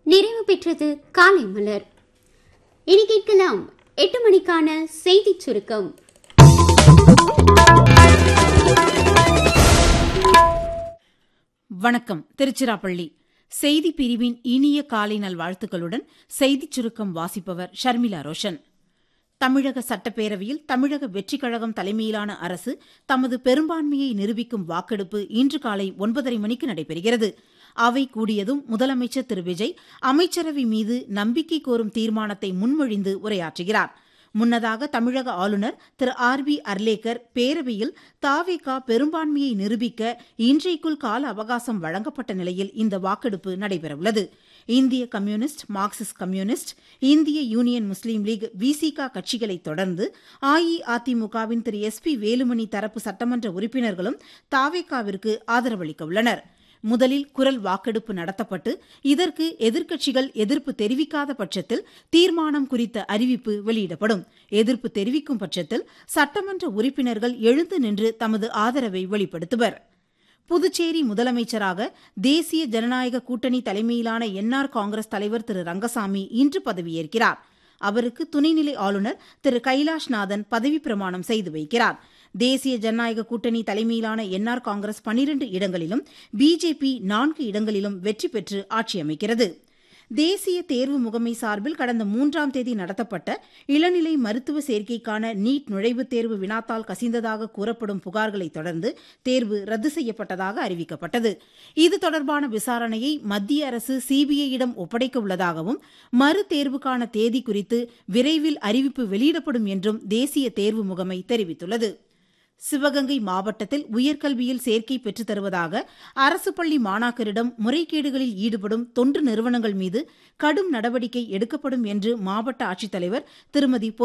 நிறைவு பெற்றது காலை மலர். இனி கேட்கலாம் 8 மணிக்கான செய்தி சுருக்கம். வணக்கம். திருச்சிராப்பள்ளி செய்தி பிரிவின் இனிய காலை நல்வாழ்த்துக்களுடன் செய்திச் சுருக்கம் வாசிப்பவர் ஷர்மிளா ரோஷன். தமிழக சட்டப்பேரவையில் தமிழக வெற்றிக் கழகம் தலைமையிலான அரசு தமது பெரும்பான்மையை நிரூபிக்கும் வாக்கெடுப்பு இன்று காலை 9:30 மணிக்கு நடைபெறுகிறது. அவை கூடியதும் முதலமைச்சர் திரு விஜய் அமைச்சரவை மீது நம்பிக்கை கோரும் தீர்மானத்தை முன்மொழிந்து உரையாற்றுகிறார். முன்னதாக தமிழக ஆளுநர் திரு RB அர்லேக்கர் பேரவையில் தாவேகா பெரும்பான்மையை நிரூபிக்க இன்றைக்குள் கால அவகாசம் வழங்கப்பட்ட நிலையில் இந்த வாக்கெடுப்பு நடைபெறவுள்ளது. இந்திய கம்யூனிஸ்ட், மார்க்சிஸ்ட் கம்யூனிஸ்ட், இந்திய யூனியன் முஸ்லீம் லீக், விசிக கட்சிகளைத் தொடர்ந்து அஇஅதிமுகவின் திரு SP வேலுமணி தரப்பு சட்டமன்ற உறுப்பினர்களும் தாவேகாவிற்கு ஆதரவளிக்க உள்ளனர். முதலில் குரல் வாக்கெடுப்பு நடத்தப்பட்டு இதற்கு எதிர்க்கட்சிகள் எதிர்ப்பு தெரிவிக்காத பட்சத்தில் தீர்மானம் குறித்த அறிவிப்பு வெளியிடப்படும். எதிர்ப்பு தெரிவிக்கும் பட்சத்தில் சட்டமன்ற உறுப்பினர்கள் எழுந்து நின்று தமது ஆதரவை வெளிப்படுத்துவர். புதுச்சேரி முதலமைச்சராக தேசிய ஜனநாயக கூட்டணி தலைமையிலான NR காங்கிரஸ் தலைவர் திரு ரங்கசாமி இன்று பதவியேற்கிறார். அவருக்கு துணைநிலை ஆளுநர் திரு கைலாஷ்நாதன் பதவி பிரமாணம் செய்து வைக்கிறார். தேசிய ஜனநாயக கூட்டணி தலைமையிலான NR காங்கிரஸ் 12 இடங்களிலும் பிஜேபி 4 இடங்களிலும் வெற்றி பெற்று ஆட்சி அமைக்கிறது. தேசிய தேர்வு முகமை சார்பில் கடந்த 3ஆம் தேதி நடத்தப்பட்ட இளநிலை மருத்துவ சேர்க்கைக்கான நீட் நுழைவுத் தேர்வு வினாத்தால் கசிந்ததாக கூறப்படும் புகார்களை தொடர்ந்து தேர்வு ரத்து செய்யப்பட்டதாக அறிவிக்கப்பட்டது. இது தொடர்பான விசாரணையை மத்திய அரசு CBI-யிடம் ஒப்படைக்க உள்ளதாகவும் மறு தேர்வுக்கான தேதி குறித்து விரைவில் அறிவிப்பு வெளியிடப்படும் என்றும் தேசிய தேர்வு முகமை தெரிவித்துள்ளது. சிவகங்கை மாவட்டத்தில் உயர்கல்வியில் சேர்க்கை பெற்றுத் தருவதாக அரசு பள்ளி மாணாக்கரிடம் முறைகேடுகளில் ஈடுபடும் தொண்டு நிறுவனங்கள் மீது கடும் நடவடிக்கை எடுக்கப்படும் என்று மாவட்ட ஆட்சித்தலைவர் திருமதி